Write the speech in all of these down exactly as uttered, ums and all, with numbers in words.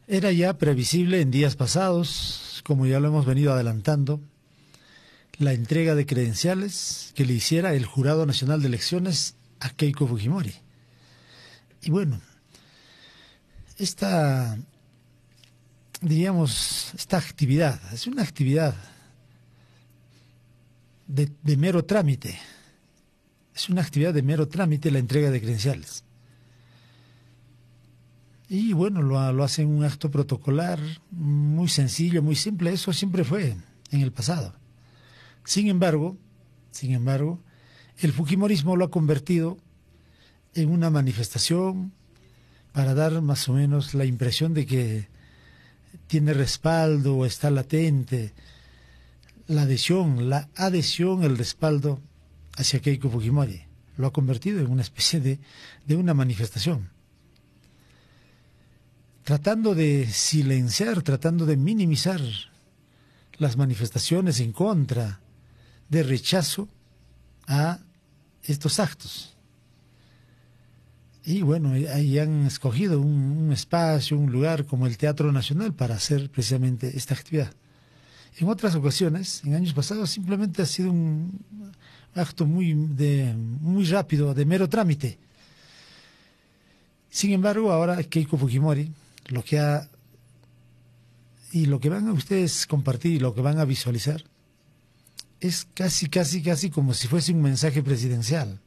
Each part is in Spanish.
Era ya previsible en días pasados, como ya lo hemos venido adelantando, la entrega de credenciales que le hiciera el Jurado Nacional de Elecciones a Keiko Fujimori. Y bueno, esta, diríamos, esta actividad, es una actividad de, de mero trámite, es una actividad de mero trámite la entrega de credenciales. Y bueno, lo, lo hacen un acto protocolar muy sencillo, muy simple, eso siempre fue en el pasado. Sin embargo, sin embargo, el fujimorismo lo ha convertido en una manifestación para dar más o menos la impresión de que tiene respaldo o está latente la adhesión, la adhesión, el respaldo hacia Keiko Fujimori. Lo ha convertido en una especie de, de una manifestación, tratando de silenciar, tratando de minimizar las manifestaciones en contra, de rechazo a estos actos. Y bueno, ahí han escogido un, un espacio, un lugar como el Teatro Nacional para hacer precisamente esta actividad. En otras ocasiones, en años pasados, simplemente ha sido un acto muy, de, muy rápido, de mero trámite. Sin embargo, ahora Keiko Fujimori, lo que ha, y lo que van a ustedes compartir y lo que van a visualizar, es casi, casi, casi como si fuese un mensaje presidencial.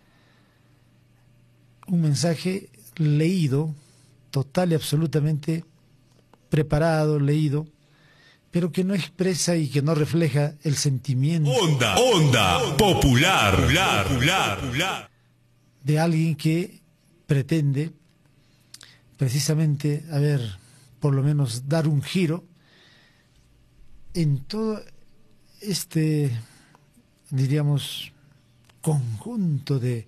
Un mensaje leído, total y absolutamente preparado, leído, pero que no expresa y que no refleja el sentimiento. Onda, onda, popular, popular, popular, popular. De alguien que pretende precisamente, a ver, por lo menos dar un giro en todo este, diríamos, conjunto de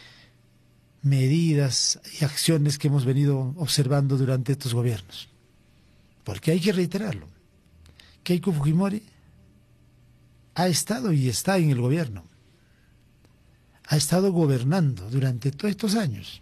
medidas y acciones que hemos venido observando durante estos gobiernos. Porque hay que reiterarlo, Keiko Fujimori ha estado y está en el gobierno, ha estado gobernando durante todos estos años,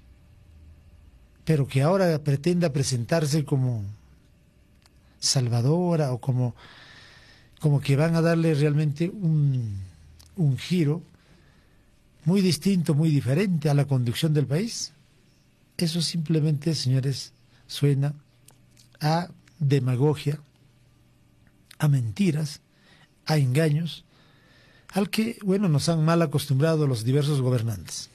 pero que ahora pretenda presentarse como salvadora o como, como que van a darle realmente un, un giro muy distinto, muy diferente a la conducción del país. Eso simplemente, señores, suena a demagogia, a mentiras, a engaños, al que, bueno, nos han mal acostumbrado los diversos gobernantes.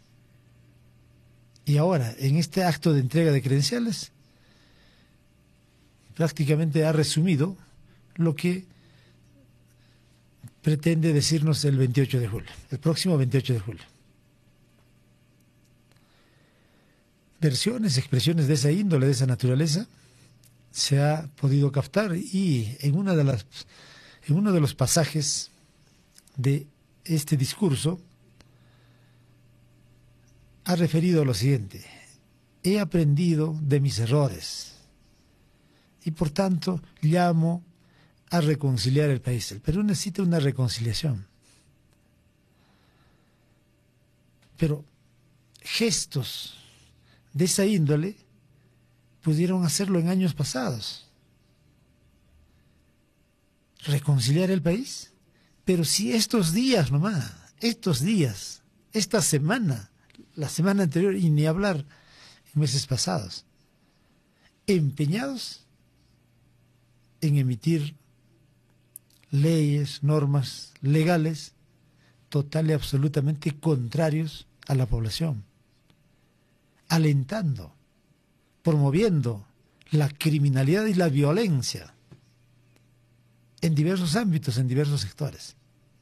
Y ahora, en este acto de entrega de credenciales, prácticamente ha resumido lo que pretende decirnos el veintiocho de julio, el próximo veintiocho de julio. Versiones, expresiones de esa índole, de esa naturaleza, se ha podido captar y en una de las, en uno de los pasajes de este discurso ha referido lo siguiente: he aprendido de mis errores y por tanto llamo a reconciliar el país. El Perú necesita una reconciliación. Pero gestos de esa índole pudieron hacerlo en años pasados. ¿Reconciliar el país? Pero si estos días nomás, estos días, esta semana, la semana anterior y ni hablar en meses pasados, empeñados en emitir leyes, normas legales total y absolutamente contrarios a la población, alentando, promoviendo la criminalidad y la violencia en diversos ámbitos, en diversos sectores.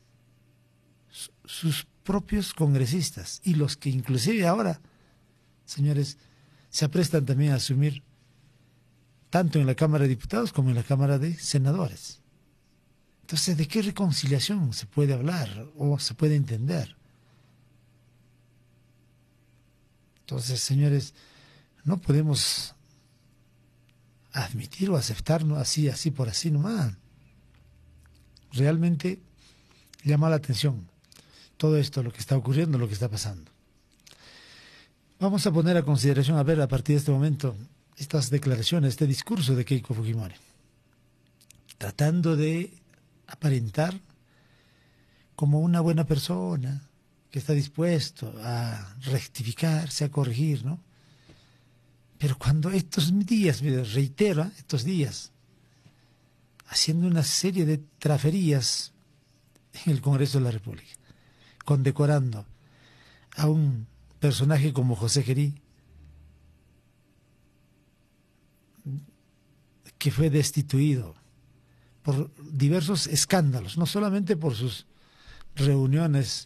Sus propios congresistas y los que inclusive ahora, señores, se aprestan también a asumir tanto en la Cámara de Diputados como en la Cámara de Senadores. Entonces, ¿de qué reconciliación se puede hablar o se puede entender? Entonces, señores, no podemos admitir o aceptarnos así, así por así nomás. Realmente llama la atención todo esto, lo que está ocurriendo, lo que está pasando. Vamos a poner a consideración, a ver, a partir de este momento, estas declaraciones, este discurso de Keiko Fujimori, tratando de aparentar como una buena persona que está dispuesto a rectificarse, a corregir, ¿no? Pero cuando estos días, reitero, ¿eh? estos días, haciendo una serie de traferías en el Congreso de la República, condecorando a un personaje como José Gerí, que fue destituido por diversos escándalos, no solamente por sus reuniones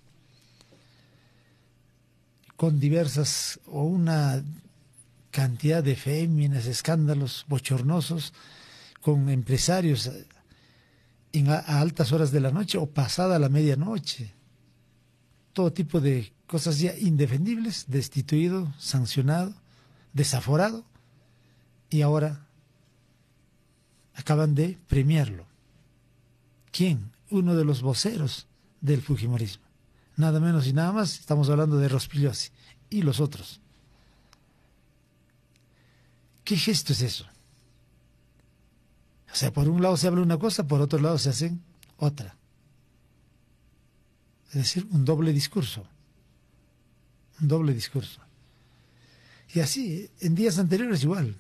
con diversas o una cantidad de féminas, escándalos bochornosos con empresarios en a, a altas horas de la noche o pasada la medianoche, todo tipo de cosas ya indefendibles, destituido, sancionado, desaforado, y ahora acaban de premiarlo. ¿Quién? Uno de los voceros del fujimorismo. Nada menos y nada más, estamos hablando de Rospigliosi y los otros. ¿Qué gesto es eso? O sea, por un lado se habla una cosa, por otro lado se hace otra. Es decir, un doble discurso. Un doble discurso. Y así, en días anteriores igual.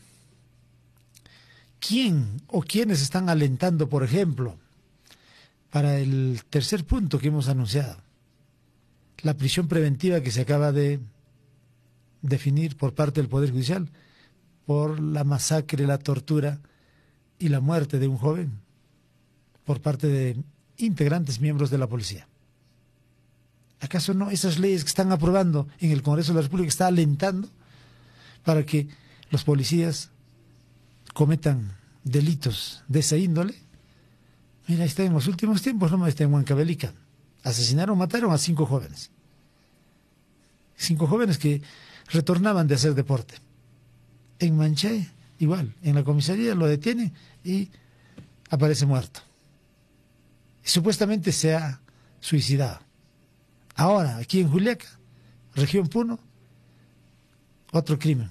¿Quién o quiénes están alentando, por ejemplo, para el tercer punto que hemos anunciado? La prisión preventiva que se acaba de definir por parte del Poder Judicial por la masacre, la tortura y la muerte de un joven por parte de integrantes miembros de la policía. ¿Acaso no esas leyes que están aprobando en el Congreso de la República están alentando para que los policías cometan delitos de esa índole? Mira, está en los últimos tiempos, no está en Huancavelica. Asesinaron, mataron a cinco jóvenes. Cinco jóvenes que retornaban de hacer deporte. En Manchay, igual, en la comisaría lo detienen y aparece muerto. Y supuestamente se ha suicidado. Ahora, aquí en Juliaca, región Puno, otro crimen.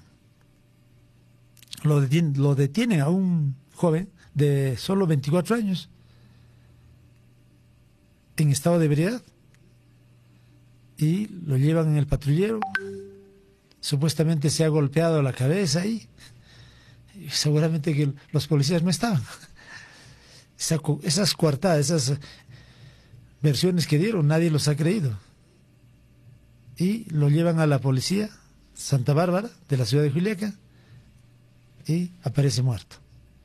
Lo detienen, lo detienen a un joven de solo veinticuatro años, en estado de ebriedad, y lo llevan en el patrullero. Supuestamente se ha golpeado la cabeza ahí, y seguramente que los policías no estaban. Esa, esas coartadas, esas versiones que dieron, nadie los ha creído. Y lo llevan a la policía Santa Bárbara de la ciudad de Juliaca y aparece muerto.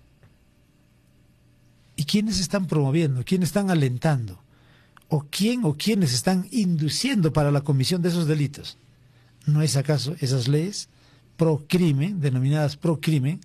¿Y quiénes están promoviendo? ¿Quiénes están alentando? ¿O quién o quiénes están induciendo para la comisión de esos delitos? ¿No es acaso esas leyes pro crimen, denominadas pro crimen,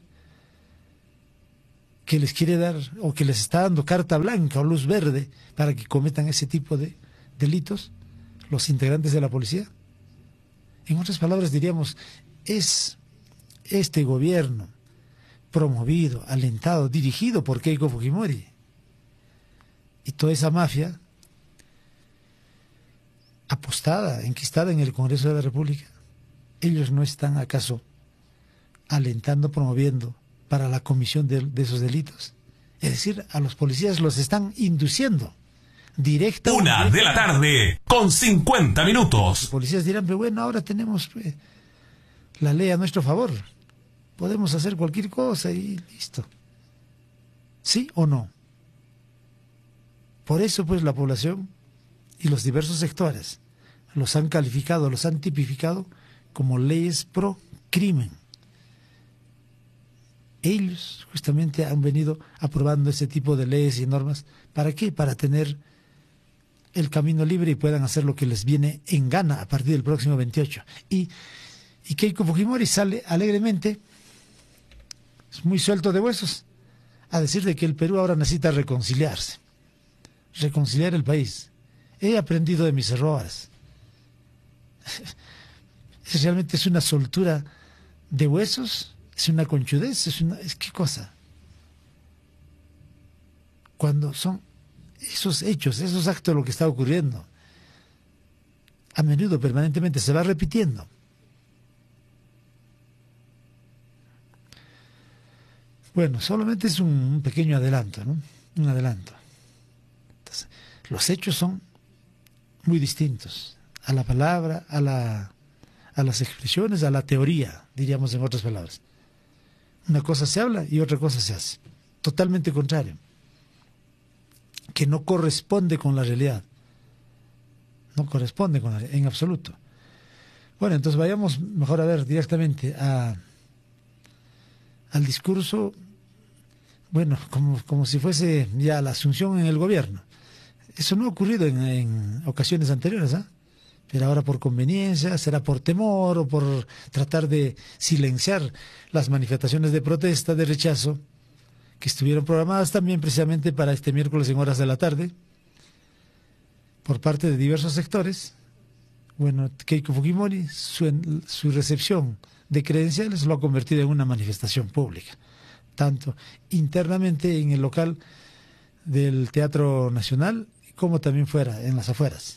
que les quiere dar o que les está dando carta blanca o luz verde para que cometan ese tipo de delitos los integrantes de la policía? En otras palabras diríamos, es este gobierno promovido, alentado, dirigido por Keiko Fujimori y toda esa mafia apostada, enquistada en el Congreso de la República. ¿Ellos no están acaso alentando, promoviendo para la comisión de, de esos delitos? Es decir, a los policías los están induciendo directa. Una de la tarde con cincuenta minutos. Los policías dirán, pero bueno, ahora tenemos pues, la ley a nuestro favor. Podemos hacer cualquier cosa y listo. ¿Sí o no? Por eso, pues, la población y los diversos sectores los han calificado, los han tipificado como leyes pro crimen. Ellos justamente han venido aprobando ese tipo de leyes y normas. ¿Para qué? Para tener el camino libre y puedan hacer lo que les viene en gana a partir del próximo veintiocho. Y, y Keiko Fujimori sale alegremente, es muy suelto de huesos, a decir de que el Perú ahora necesita reconciliarse, reconciliar el país. He aprendido de mis errores. Es, realmente es una soltura de huesos, es una conchudez, es una, es qué cosa. Cuando son esos hechos, esos actos, lo que está ocurriendo, a menudo, permanentemente, se va repitiendo. Bueno, solamente es un, un pequeño adelanto, ¿no? Un adelanto. Entonces, los hechos son muy distintos a la palabra, a la, a las expresiones, a la teoría, diríamos en otras palabras. Una cosa se habla y otra cosa se hace. Totalmente contrario. Que no corresponde con la realidad. No corresponde con la, en absoluto. Bueno, entonces vayamos mejor a ver directamente a, al discurso, bueno, como, como si fuese ya la asunción en el gobierno. Eso no ha ocurrido en, en ocasiones anteriores, ¿ah? ¿eh? Pero ahora por conveniencia, será por temor o por tratar de silenciar las manifestaciones de protesta, de rechazo, que estuvieron programadas también precisamente para este miércoles en horas de la tarde, por parte de diversos sectores. Bueno, Keiko Fujimori, su, su recepción de credenciales lo ha convertido en una manifestación pública, tanto internamente en el local del Teatro Nacional como también fuera, en las afueras.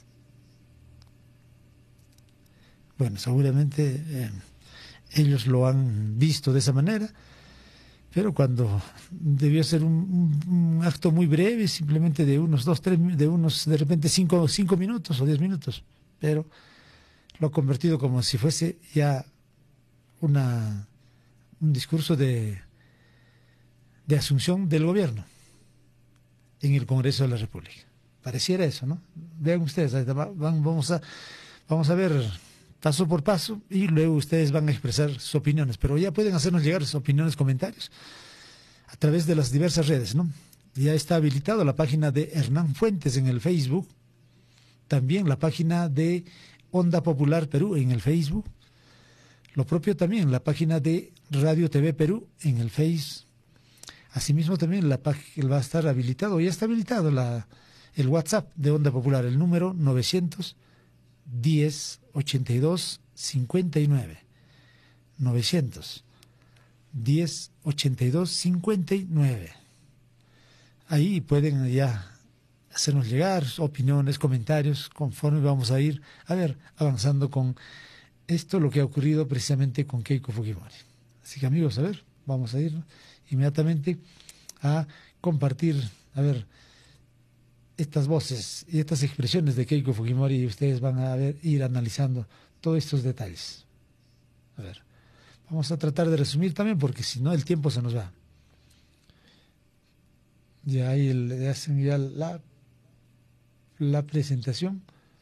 Bueno, seguramente eh, ellos lo han visto de esa manera, pero cuando debió ser un, un, un acto muy breve, simplemente de unos dos, tres, de unos, de repente cinco, cinco minutos o diez minutos, pero lo ha convertido como si fuese ya una, un discurso de, de asunción del gobierno en el Congreso de la República. Pareciera eso, ¿no? Vean ustedes, vamos a, vamos a ver paso por paso y luego ustedes van a expresar sus opiniones, pero ya pueden hacernos llegar sus opiniones, comentarios a través de las diversas redes, ¿no? Ya está habilitado la página de Hernán Fuentes en el Facebook, también la página de Onda Popular Perú en el Facebook, lo propio también la página de Radio T V Perú en el Face, asimismo también la página va a estar habilitado, ya está habilitado la, el WhatsApp de Onda Popular, el número novecientos diez, ochenta y dos, cincuenta y nueve, novecientos diez, ochenta y dos, cincuenta y nueve. Ahí pueden ya hacernos llegar opiniones, comentarios, conforme vamos a ir, a ver, avanzando con esto, lo que ha ocurrido precisamente con Keiko Fujimori. Así que amigos, a ver, vamos a ir inmediatamente a compartir, a ver, estas voces y estas expresiones de Keiko Fujimori, y ustedes van a ver, ir analizando todos estos detalles. A ver, vamos a tratar de resumir también, porque si no el tiempo se nos va. Ya ahí le hacen ya la, la presentación.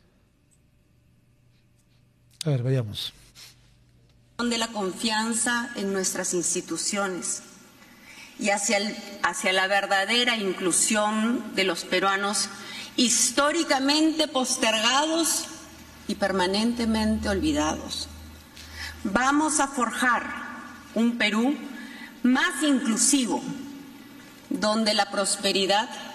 A ver, vayamos. De la confianza en nuestras instituciones y hacia, el, hacia la verdadera inclusión de los peruanos históricamente postergados y permanentemente olvidados. Vamos a forjar un Perú más inclusivo, donde la prosperidad